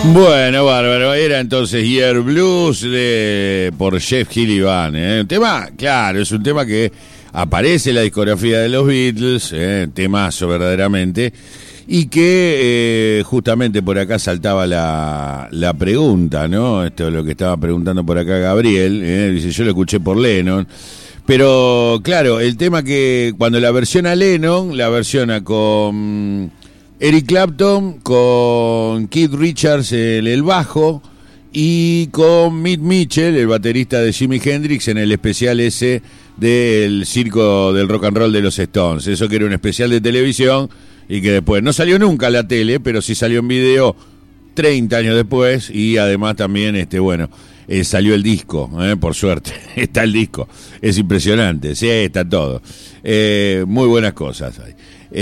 Bueno, bárbaro. Era entonces Year Blues por Jeff Healey Band. Un tema, claro, es un tema que aparece en la discografía de los Beatles, temazo verdaderamente, y que justamente por acá saltaba la pregunta, ¿no? Esto es lo que estaba preguntando por acá Gabriel, dice, yo lo escuché por Lennon. Pero, claro, el tema que cuando la versiona Lennon, la versiona con Eric Clapton, con Keith Richards el bajo y con Mitch Mitchell, el baterista de Jimi Hendrix, en el especial ese del circo del rock and roll de los Stones. Eso que era un especial de televisión y que después no salió nunca a la tele, pero sí salió en video 30 años después y además también, salió el disco, por suerte, está el disco, es impresionante, sí, está todo, muy buenas cosas hay.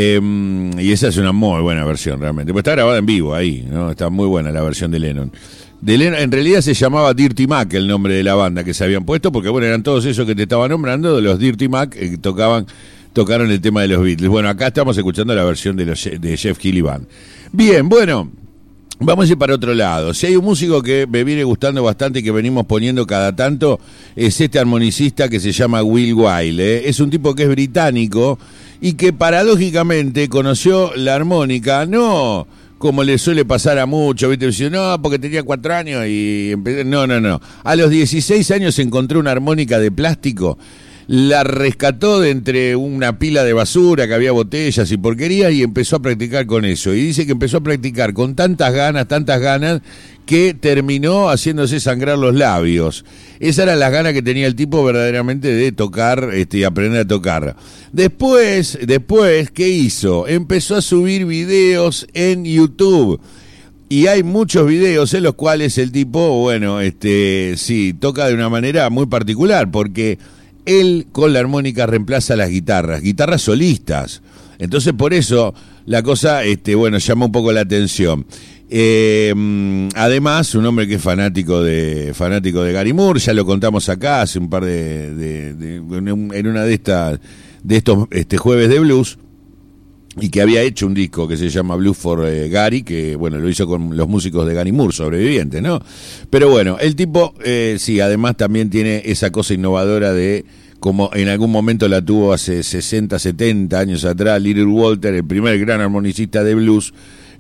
Y esa es una muy buena versión realmente, pues está grabada en vivo ahí, ¿no? Está muy buena la versión de Lennon. En realidad se llamaba Dirty Mac el nombre de la banda que se habían puesto, porque bueno, eran todos esos que te estaba nombrando, de los Dirty Mac, que tocaron el tema de los Beatles. Bueno, acá estamos escuchando la versión de Jeff Healey Band. Bien, bueno, vamos a ir para otro lado. Si hay un músico que me viene gustando bastante y que venimos poniendo cada tanto, es este armonicista que se llama Will Wilde. Es un tipo que es británico y que paradójicamente conoció la armónica, no como le suele pasar a muchos, ¿viste? Dice, no, porque tenía 4 años y empecé. No. A los 16 años encontró una armónica de plástico, la rescató de entre una pila de basura que había, botellas y porquerías, y empezó a practicar con eso. Y dice que empezó a practicar con tantas ganas, que terminó haciéndose sangrar los labios. Esas eran las ganas que tenía el tipo verdaderamente de tocar y aprender a tocar. Después, ¿qué hizo? Empezó a subir videos en YouTube. Y hay muchos videos en los cuales el tipo, sí, toca de una manera muy particular, porque él con la armónica reemplaza las guitarras solistas. Entonces por eso la cosa, llama un poco la atención. Además, un hombre que es fanático de Gary Moore, ya lo contamos acá hace un par en una de estos jueves de blues, y que había hecho un disco que se llama Blues for Gary, que lo hizo con los músicos de Gary Moore, sobrevivientes, ¿no? Pero bueno, el tipo sí, además también tiene esa cosa innovadora de, como en algún momento la tuvo hace 60, 70 años atrás Little Walter, el primer gran armonicista de blues,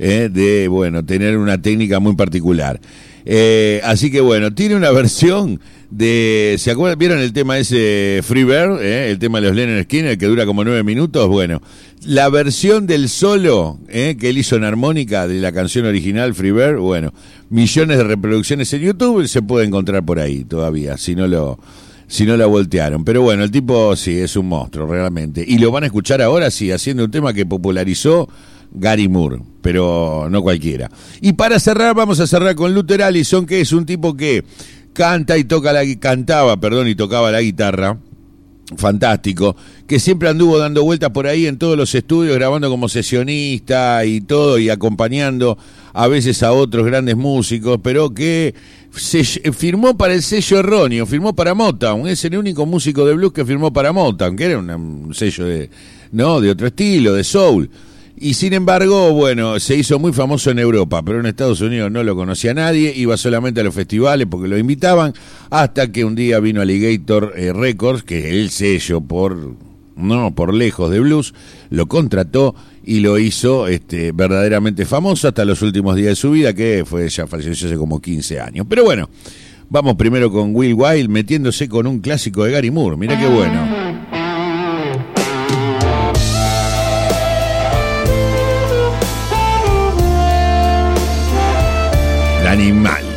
de tener una técnica muy particular. Así que tiene una versión de, ¿se acuerdan? ¿Vieron el tema ese Free Bird? El tema de los Leonard Skinner, que dura como 9 minutos. Bueno, la versión del solo que él hizo en armónica de la canción original Free Bird, millones de reproducciones en YouTube, se puede encontrar por ahí todavía, si no la voltearon. Pero el tipo sí es un monstruo realmente, y lo van a escuchar ahora sí haciendo un tema que popularizó Gary Moore, pero no cualquiera. Y para cerrar, vamos a cerrar con Luther Allison, que es un tipo que cantaba y tocaba la guitarra, fantástico, que siempre anduvo dando vueltas por ahí en todos los estudios, grabando como sesionista y todo, y acompañando a veces a otros grandes músicos, pero que firmó para el sello erróneo, firmó para Motown. Es el único músico de blues que firmó para Motown, que era un sello de otro estilo, de soul. Y sin embargo, se hizo muy famoso en Europa, pero en Estados Unidos no lo conocía nadie, iba solamente a los festivales porque lo invitaban, hasta que un día vino Alligator Records, que es el sello por lejos de blues, lo contrató y lo hizo verdaderamente famoso hasta los últimos días de su vida, que ya falleció hace como 15 años. Pero vamos primero con Will Wilde, metiéndose con un clásico de Gary Moore. Mirá qué bueno. Animal.